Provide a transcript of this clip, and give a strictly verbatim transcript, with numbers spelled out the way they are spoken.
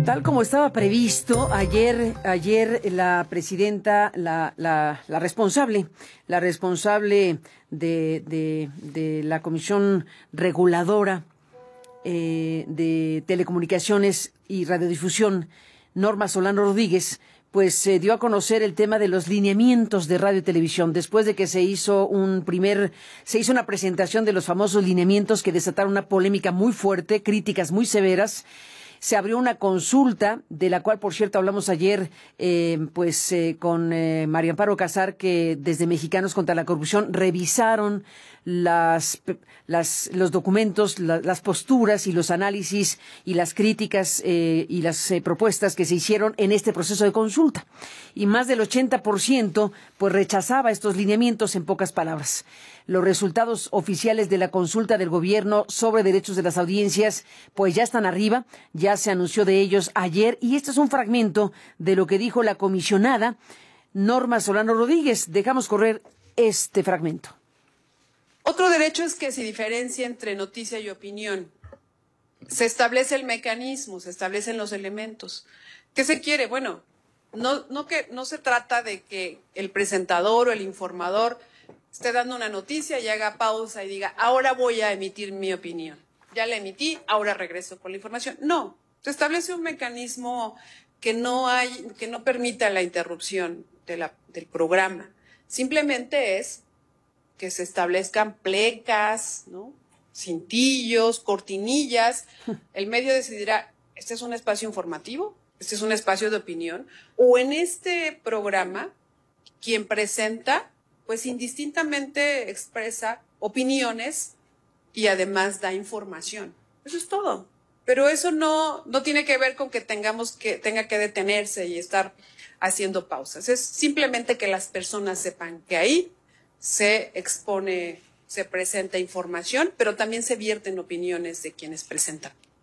Tal como estaba previsto, ayer, ayer la presidenta, la, la, la responsable, la responsable de, de, de la Comisión Reguladora eh, de Telecomunicaciones y Radiodifusión, Norma Solano Rodríguez, pues se eh, dio a conocer el tema de los lineamientos de radio y televisión, después de que se hizo un primer, se hizo una presentación de los famosos lineamientos que desataron una polémica muy fuerte, críticas muy severas. Se abrió una consulta, de la cual, por cierto, hablamos ayer eh, pues eh, con eh, María Amparo Casar, que desde Mexicanos contra la Corrupción revisaron las, las, los documentos, la, las posturas y los análisis y las críticas eh, y las eh, propuestas que se hicieron en este proceso de consulta. Y más del ochenta por ciento pues rechazaba estos lineamientos, en pocas palabras. Los resultados oficiales de la consulta del gobierno sobre derechos de las audiencias pues ya están arriba, ya se anunció de ellos ayer, y este es un fragmento de lo que dijo la comisionada Norma Solano Rodríguez. Dejamos correr este fragmento. Otro derecho es que se diferencia entre noticia y opinión. Se establece el mecanismo, se establecen los elementos. ¿Qué se quiere? Bueno, no, no, que, no se trata de que el presentador o el informador esté dando una noticia y haga pausa y diga, ahora voy a emitir mi opinión. Ya la emití, ahora regreso con la información. No, se establece un mecanismo que no hay, que no permita la interrupción de la, del programa. Simplemente es que se establezcan plecas, ¿no? Cintillos, cortinillas. El medio decidirá, ¿este es un espacio informativo? ¿Este es un espacio de opinión? O en este programa, quien presenta, pues indistintamente expresa opiniones y además da información. Eso es todo. Pero eso no, no tiene que ver con que tengamos que, tenga que detenerse y estar haciendo pausas. Es simplemente que las personas sepan que ahí se expone, se presenta información, pero también se vierten opiniones de quienes presentan.